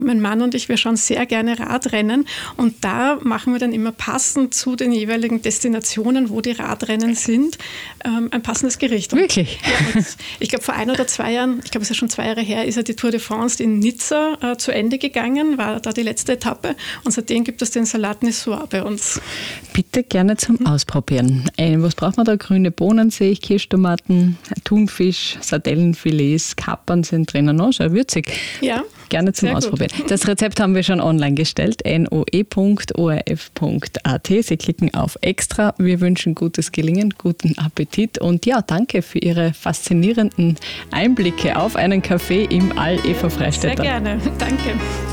Mein Mann und ich, wir schauen sehr gerne Radrennen und da machen wir dann immer passend zu den jeweiligen Destinationen, wo die Radrennen sind, ein passendes Gericht. Wirklich? Ja, ich glaube, vor 1 oder 2 Jahren, ich glaube, es ist ja schon 2 Jahre her, ist ja die Tour de France in Nizza zu Ende gegangen, war da die letzte Etappe und seitdem gibt es den Salat Niçois bei uns. Bitte gerne zum Ausprobieren. Was braucht man da? Grüne Bohnen sehe ich, Kirschtomaten, Thunfisch, Sardellenfilets, Kapern sind drinnen, noch sehr würzig. Ja. Gerne zum Ausprobieren. Das Rezept haben wir schon online gestellt, noe.orf.at. Sie klicken auf Extra. Wir wünschen gutes Gelingen, guten Appetit und ja, danke für Ihre faszinierenden Einblicke auf einen Kaffee im All Eva Freistädter. Sehr gerne, danke.